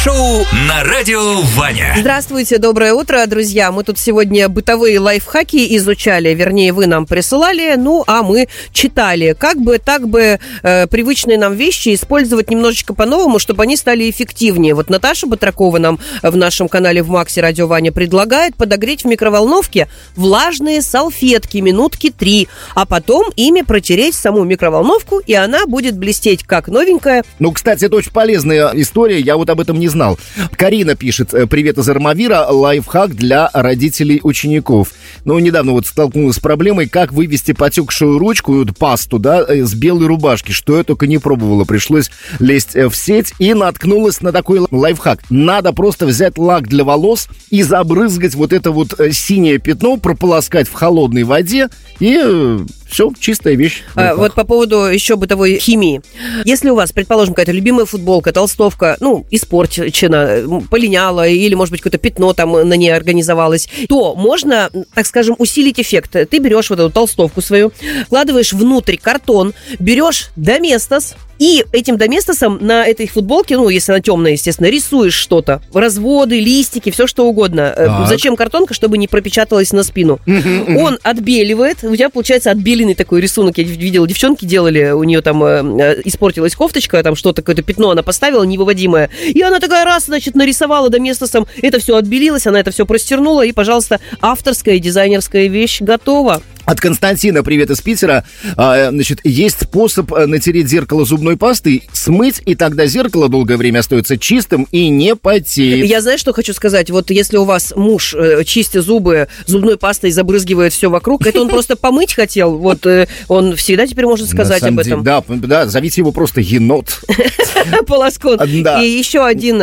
Шоу на Радио Ваня. Здравствуйте, доброе утро, друзья. Мы тут сегодня бытовые лайфхаки изучали, вернее, вы нам присылали, ну, а мы читали. Как бы привычные нам вещи использовать немножечко по-новому, чтобы они стали эффективнее. Вот Наташа Батракова нам в нашем канале в Максе Радио Ваня предлагает подогреть в микроволновке влажные салфетки минутки 3, а потом ими протереть саму микроволновку, и она будет блестеть как новенькая. Ну, кстати, это очень полезная история, я вот об этом не знал. Карина пишет: привет из Армавира, лайфхак для родителей учеников. Ну, недавно вот столкнулась с проблемой, как вывести потекшую ручку, пасту, да, с белой рубашки. Что я только не пробовала, пришлось лезть в сеть и наткнулась на такой лайфхак. Надо просто взять лак для волос и забрызгать вот это вот синее пятно, прополоскать в холодной воде и... Все, чистая вещь. Вот по поводу еще бытовой химии. Если у вас, предположим, какая-то любимая футболка, толстовка, ну, испорчена, полиняла, или, может быть, какое-то пятно там на ней организовалось, то можно, так скажем, усилить эффект. Ты берешь вот эту толстовку свою, вкладываешь внутрь картон, берешь доместос, и этим доместосом на этой футболке, ну, если она темная, естественно, рисуешь что-то. Разводы, листики, все что угодно. Так. Зачем картонка? Чтобы не пропечаталась на спину. Он отбеливает. У тебя получается отбеленный такой рисунок. Я видела, девчонки делали, у нее там испортилась кофточка, там что-то, какое-то пятно она поставила невыводимое. И она такая раз, значит, нарисовала доместосом. Это все отбелилось, она это все простернула. И, пожалуйста, авторская дизайнерская вещь готова. От Константина, привет из Питера. Значит, есть способ натереть зеркало зубной пастой, смыть, и тогда зеркало долгое время остается чистым и не потеет. Я, знаешь, что хочу сказать? Вот если у вас муж, чистя зубы, зубной пастой забрызгивает все вокруг, это он просто помыть хотел, вот он всегда теперь может сказать об этом. Да, зовите его просто енот. Полоскот. И еще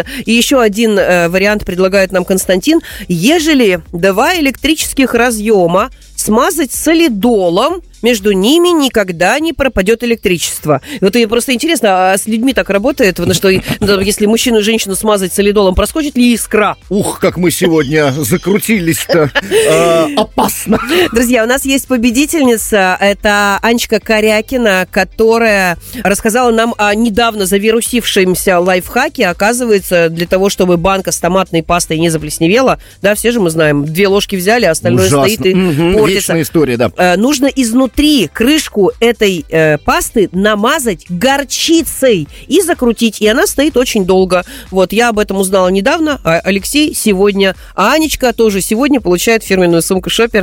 один вариант предлагает нам Константин. Ежели 2 электрических разъема смазать солидолом, между ними никогда не пропадет электричество. Вот и просто интересно, а с людьми так работает, потому что если мужчину и женщину смазать солидолом, проскочит ли искра? Ух, как мы сегодня закрутились-то. Опасно. Друзья, у нас есть победительница. Это Анечка Корякина, которая рассказала нам о недавно завирусившемся лайфхаке. Оказывается, для того, чтобы банка с томатной пастой не заплесневела, да, все же мы знаем, 2 ложки взяли, а остальное стоит и портится. Вечная история, да. Нужно изнутри крышку этой пасты намазать горчицей и закрутить, и она стоит очень долго. Вот, я об этом узнала недавно, а Алексей сегодня, а Анечка тоже сегодня получает фирменную сумку Шопер.